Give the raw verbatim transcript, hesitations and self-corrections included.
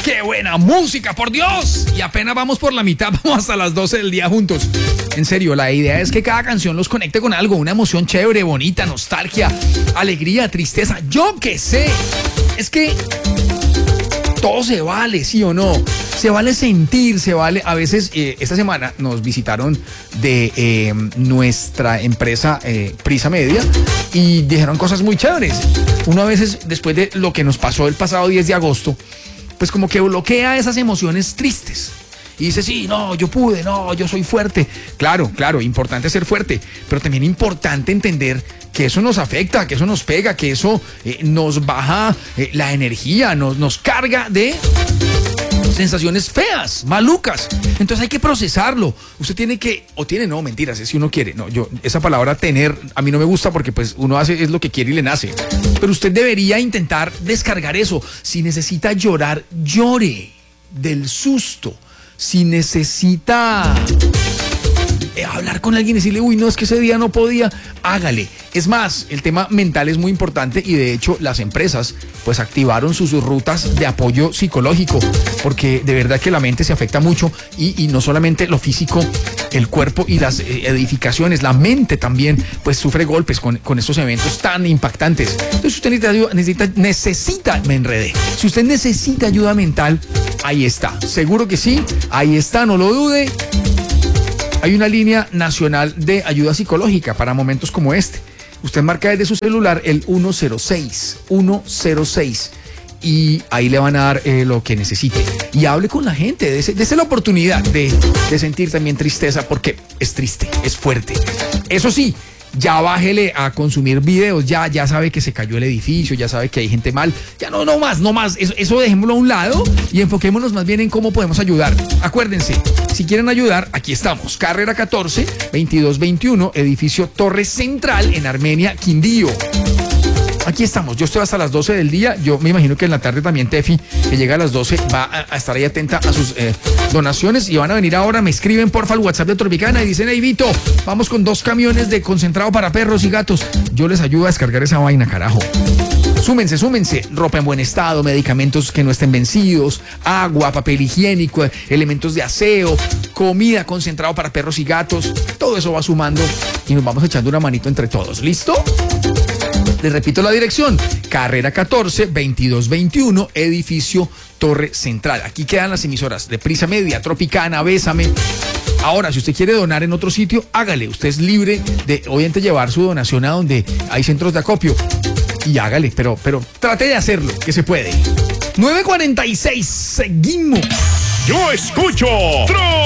¡Qué buena música, por Dios! Y apenas vamos por la mitad, vamos hasta las doce del día juntos. En serio, la idea es que cada canción los conecte con algo, una emoción chévere, bonita, nostalgia, alegría, tristeza, yo qué sé. Es que todo se vale, ¿sí o no? Se vale sentir, se vale. A veces, eh, esta semana nos visitaron de eh, nuestra empresa eh, Prisa Media y dijeron cosas muy chéveres. Uno a veces, después de lo que nos pasó el pasado diez de agosto, pues como que bloquea esas emociones tristes. Y dice, sí, no, yo pude, no, yo soy fuerte. Claro, claro, importante ser fuerte, pero también importante entender que eso nos afecta, que eso nos pega, que eso eh, nos baja eh, la energía, nos, nos carga de sensaciones feas, malucas. Entonces hay que procesarlo. Usted tiene que, o tiene, no, mentiras, es si uno quiere. No, yo, esa palabra tener, a mí no me gusta porque pues uno hace es lo que quiere y le nace. Pero usted debería intentar descargar eso. Si necesita llorar, llore del susto. Si necesita eh, hablar con alguien y decirle, uy, no, es que ese día no podía, hágale. Es más, el tema mental es muy importante y de hecho las empresas pues activaron sus rutas de apoyo psicológico, porque de verdad que la mente se afecta mucho y, y no solamente lo físico, el cuerpo y las eh, edificaciones, la mente también pues sufre golpes con, con estos eventos tan impactantes. Entonces usted necesita, necesita, necesita, me enredé, si usted necesita ayuda mental, ahí está, seguro que sí, ahí está, no lo dude. Hay una línea nacional de ayuda psicológica para momentos como este. Usted marca desde su celular el uno cero seis, uno cero seis y ahí le van a dar eh, lo que necesite. Y hable con la gente, dése la oportunidad de, de sentir también tristeza porque es triste, es fuerte. Eso sí, ya bájele a consumir videos, ya, ya sabe que se cayó el edificio, ya sabe que hay gente mal, ya no, no más, no más, eso, eso dejémoslo a un lado y enfoquémonos más bien en cómo podemos ayudar. Acuérdense, si quieren ayudar, aquí estamos, carrera catorce, veintidós veintiuno, edificio Torre Central en Armenia, Quindío. Aquí estamos, yo estoy hasta las doce del día, yo me imagino que en la tarde también Tefi, que llega a las doce, va a, a estar ahí atenta a sus eh, donaciones y van a venir ahora, me escriben porfa al WhatsApp de Tropicana y dicen, hey Vito, vamos con dos camiones de concentrado para perros y gatos, yo les ayudo a descargar esa vaina, carajo. Súmense, súmense, ropa en buen estado, medicamentos que no estén vencidos, agua, papel higiénico, elementos de aseo, comida concentrado para perros y gatos, todo eso va sumando y nos vamos echando una manito entre todos, ¿listo? Les repito la dirección, carrera catorce, veintidós veintiuno, edificio Torre Central. Aquí quedan las emisoras de Prisa Media, Tropicana, Bésame. Ahora, si usted quiere donar en otro sitio, hágale. Usted es libre de, obviamente, llevar su donación a donde hay centros de acopio. Y hágale, pero, pero trate de hacerlo, que se puede. nueve cuarenta y seis, seguimos. Yo escucho